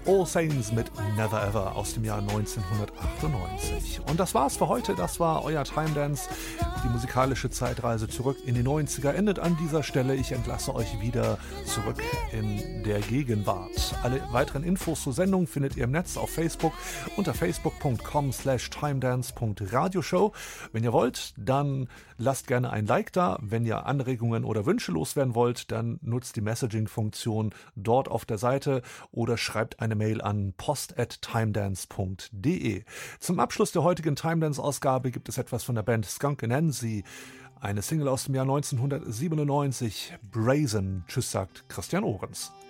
All Saints mit Never Ever aus dem Jahr 1998. Und das war's für heute, das war euer Time Dance. Die musikalische Zeitreise zurück in die 90er endet an dieser Stelle. Ich entlasse euch wieder zurück in der Gegenwart. Alle weiteren Infos zur Sendung findet ihr im Netz auf Facebook unter facebook.com/timedance.radioshow. Wenn ihr wollt, dann lasst gerne ein Like da. Wenn ihr Anregungen oder Wünsche loswerden wollt, dann nutzt die Messaging-Funktion dort auf der Seite oder schreibt eine Mail an post@timedance.de. Zum Abschluss der heutigen Timedance-Ausgabe gibt es etwas von der Band Skunk Anansie. Eine Single aus dem Jahr 1997, Brazen. Tschüss, sagt Christian Ohrens.